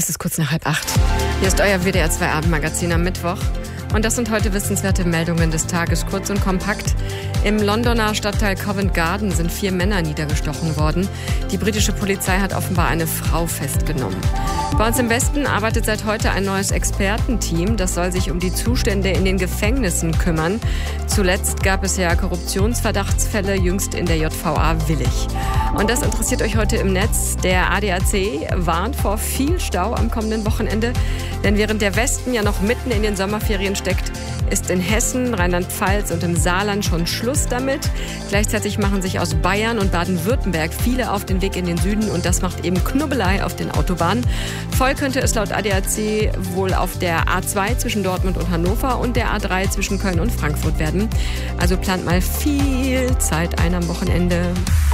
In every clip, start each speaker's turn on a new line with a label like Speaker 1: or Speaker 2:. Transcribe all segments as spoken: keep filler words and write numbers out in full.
Speaker 1: Es ist kurz nach halb acht. Hier ist euer W D R zwei Abendmagazin am Mittwoch. Und das sind heute wissenswerte Meldungen des Tages, kurz und kompakt. Im Londoner Stadtteil Covent Garden sind vier Männer niedergestochen worden. Die britische Polizei hat offenbar eine Frau festgenommen. Bei uns im Westen arbeitet seit heute ein neues Expertenteam. Das soll sich um die Zustände in den Gefängnissen kümmern. Zuletzt gab es ja Korruptionsverdachtsfälle, jüngst in der J V A Willich. Und das interessiert euch heute im Netz. Der A D A C warnt vor viel Stau am kommenden Wochenende. Denn während der Westen ja noch mitten in den Sommerferien steckt, ist in Hessen, Rheinland-Pfalz und im Saarland schon Schluss damit. Gleichzeitig machen sich aus Bayern und Baden-Württemberg viele auf den Weg in den Süden und das macht eben Knubbelei auf den Autobahnen. Voll könnte es laut A D A C wohl auf der A zwei zwischen Dortmund und Hannover und der A drei zwischen Köln und Frankfurt werden. Also plant mal viel Zeit ein am Wochenende.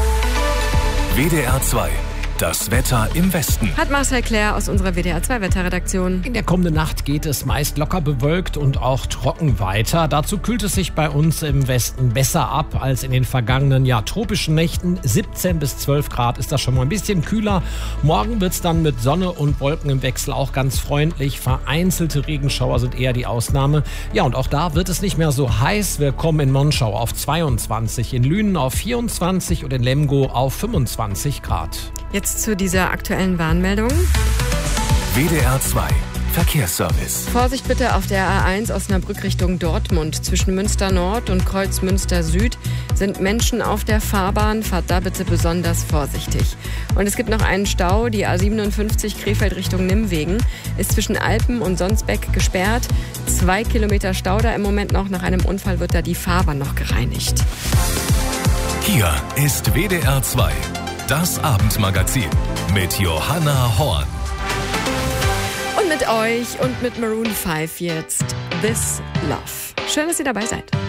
Speaker 2: W D R zwei. Das Wetter im Westen.
Speaker 1: Hat Marcel Claire aus unserer W D R zwei Wetterredaktion.
Speaker 3: In der kommenden Nacht geht es meist locker bewölkt und auch trocken weiter. Dazu kühlt es sich bei uns im Westen besser ab als in den vergangenen ja, tropischen Nächten. siebzehn bis zwölf Grad ist das schon mal ein bisschen kühler. Morgen wird es dann mit Sonne und Wolken im Wechsel auch ganz freundlich. Vereinzelte Regenschauer sind eher die Ausnahme. Ja, und auch da wird es nicht mehr so heiß. Wir kommen in Monschau auf zweiundzwanzig, in Lünen auf vierundzwanzig und in Lemgo auf fünfundzwanzig Grad.
Speaker 1: Jetzt zu dieser aktuellen Warnmeldung.
Speaker 2: W D R zwei Verkehrsservice.
Speaker 1: Vorsicht bitte auf der A eins Osnabrück Richtung Dortmund. Zwischen Münster Nord und Kreuz Münster Süd sind Menschen auf der Fahrbahn. Fahrt da bitte besonders vorsichtig. Und es gibt noch einen Stau. Die A siebenundfünfzig Krefeld Richtung Nimwegen ist zwischen Alpen und Sonsbeck gesperrt. Zwei Kilometer Stau da im Moment noch. Nach einem Unfall wird da die Fahrbahn noch gereinigt.
Speaker 2: Hier ist W D R zwei. Das Abendmagazin mit Johanna Horn.
Speaker 1: Und mit euch und mit Maroon fünf jetzt This Love. Schön, dass ihr dabei seid.